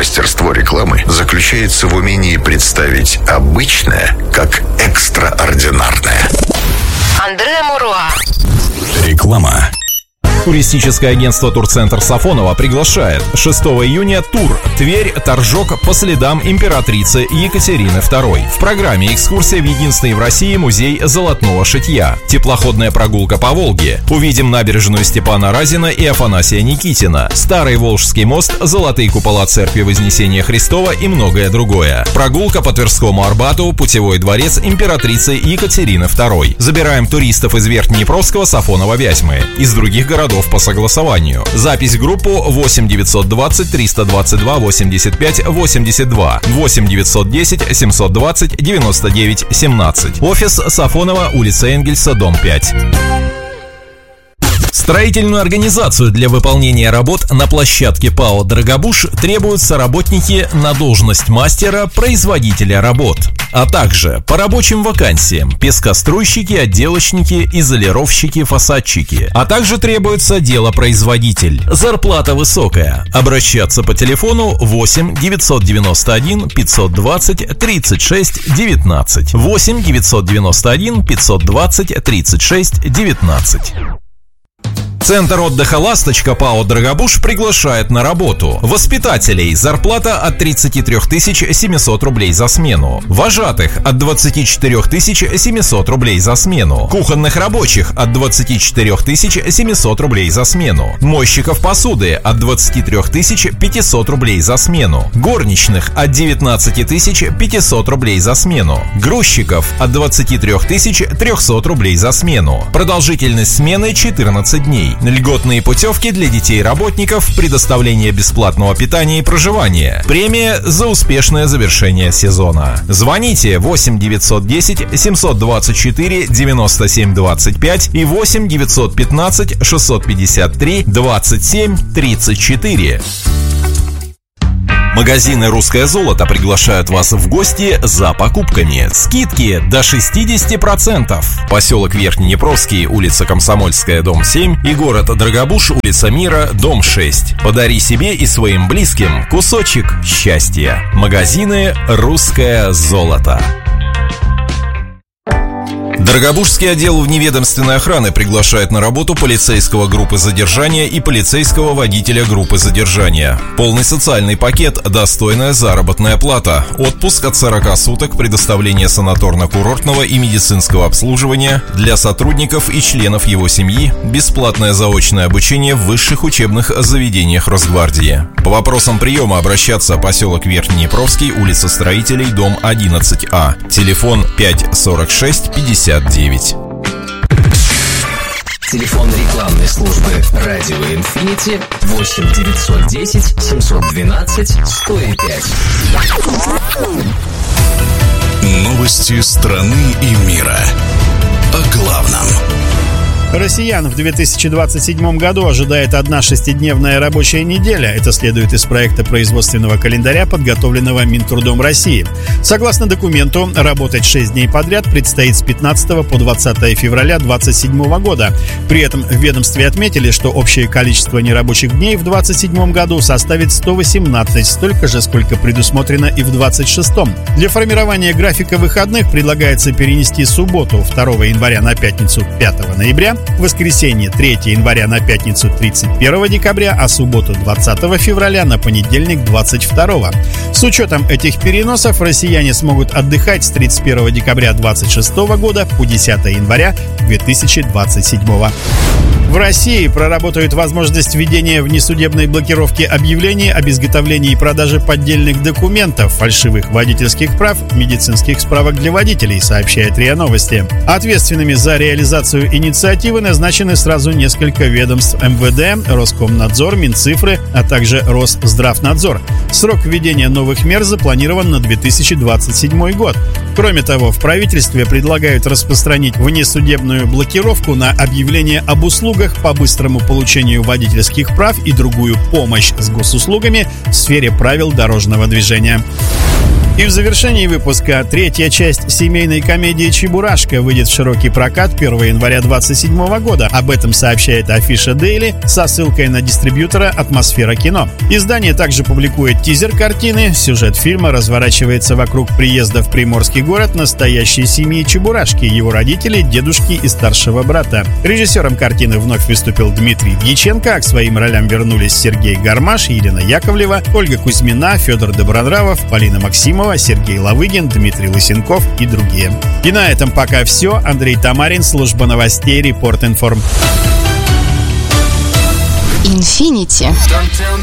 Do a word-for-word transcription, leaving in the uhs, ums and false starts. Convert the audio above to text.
Мастерство рекламы заключается в умении представить обычное как экстраординарное. Андре Муруа. Реклама. Туристическое агентство «Турцентр» Сафоново приглашает. шестого июня тур «Тверь. Торжок по следам императрицы Екатерины второй». В программе экскурсия в единственный в России музей золотного шитья, теплоходная прогулка по Волге. Увидим набережную Степана Разина и Афанасия Никитина, Старый Волжский мост, золотые купола церкви Вознесения Христова и многое другое. Прогулка по Тверскому Арбату, путевой дворец императрицы Екатерины второй. Забираем туристов из Верхнеднепровского, Сафонова, Вязьмы. Из других городов по согласованию. Запись в группу восемь девятьсот двадцать триста двадцать два восемьдесят пять восемьдесят два, восемь девятьсот десять семьсот двадцать девяносто девять семнадцать. Офис Сафонова, улица Энгельса, дом пять. Строительную организацию для выполнения работ на площадке ПАО «Драгобуш» требуются работники на должность мастера-производителя работ, а также по рабочим вакансиям пескоструйщики, отделочники, изолировщики, фасадчики, а также требуется делопроизводитель. Зарплата высокая. Обращаться по телефону восемь девятьсот девяносто один пятьсот двадцать тридцать шесть девятнадцать, восемь девятьсот девяносто один пятьсот двадцать тридцать шесть девятнадцать. Центр отдыха «Ласточка» ПАО «Драгобуш» приглашает на работу воспитателей. Зарплата от тридцати трёх тысяч семисот рублей за смену. Вожатых от двадцати четырёх тысяч семисот рублей за смену. Кухонных рабочих от двадцати четырёх тысяч семисот рублей за смену. Мойщиков посуды от двадцати трёх тысяч пятисот рублей за смену. Горничных от девятнадцати тысяч пятисот рублей за смену. Грузчиков от двадцати трёх тысяч трёхсот рублей за смену. Продолжительность смены четырнадцать дней. Льготные путевки для детей-работников, предоставление бесплатного питания и проживания. Премия за успешное завершение сезона. Звоните восемь девятьсот десять семьсот двадцать четыре девяносто семь двадцать пять и восемь девятьсот пятнадцать шестьсот пятьдесят три двадцать семь тридцать четыре. Магазины «Русское золото» приглашают вас в гости за покупками. Скидки до шестьдесят процентов. Поселок Верхнеднепровский, улица Комсомольская, дом семь и город Драгобуш, улица Мира, дом шесть. Подари себе и своим близким кусочек счастья. Магазины «Русское золото». Драгобужский отдел вневедомственной охраны приглашает на работу полицейского группы задержания и полицейского водителя группы задержания. Полный социальный пакет, достойная заработная плата, отпуск от сорока суток, предоставление санаторно-курортного и медицинского обслуживания для сотрудников и членов его семьи, бесплатное заочное обучение в высших учебных заведениях Росгвардии. По вопросам приема обращаться: поселок Верхнеднепровский, улица Строителей, дом одиннадцать А, телефон пять сорок шесть пятьдесят девять. Телефон рекламной службы «Радио Инфинити» восемь девятьсот десять семьсот двенадцать сто пять. Новости страны и мира. О главном. Россиян в две тысячи двадцать седьмом году ожидает одна шестидневная рабочая неделя. Это следует из проекта производственного календаря, подготовленного Минтрудом России. Согласно документу, работать шесть дней подряд предстоит с пятнадцатого по двадцатое февраля две тысячи двадцать седьмого года. При этом в ведомстве отметили, что общее количество нерабочих дней в двадцать седьмом году составит сто восемнадцать, столько же, сколько предусмотрено и в двадцать шестом. Для формирования графика выходных предлагается перенести субботу второго января на пятницу пятого ноября, воскресенье третьего января на пятницу тридцать первого декабря, а субботу двадцатого февраля на понедельник двадцать второго. С учетом этих переносов россияне смогут отдыхать с тридцать первого декабря двадцать шестого года по десятого января две тысячи двадцать седьмого. В России проработают возможность введения внесудебной блокировки объявлений об изготовлении и продаже поддельных документов, фальшивых водительских прав, медицинских справок для водителей, сообщает РИА Новости. Ответственными за реализацию инициативы назначены сразу несколько ведомств: эм вэ дэ, Роскомнадзор, Минцифры, а также Росздравнадзор. Срок введения новых мер запланирован на две тысячи двадцать седьмой год. Кроме того, в правительстве предлагают распространить внесудебную блокировку на объявления об услугах по быстрому получению водительских прав и другую помощь с госуслугами в сфере правил дорожного движения. И в завершении выпуска третья часть семейной комедии «Чебурашка» выйдет в широкий прокат первого января две тысячи двадцать седьмого года. Об этом сообщает Афиша Дейли со ссылкой на дистрибьютора «Атмосфера кино». Издание также публикует тизер картины. Сюжет фильма разворачивается вокруг приезда в приморский город настоящей семьи Чебурашки, его родителей, дедушки и старшего брата. Режиссером картины вновь выступил Дмитрий Дьяченко, а к своим ролям вернулись Сергей Гармаш, Елена Яковлева, Ольга Кузьмина, Федор Добронравов, Полина Максимова, Сергей Лавыгин, Дмитрий Лысенков и другие. И на этом пока все. Андрей Тамарин, служба новостей, Репорт Информ. Инфинити.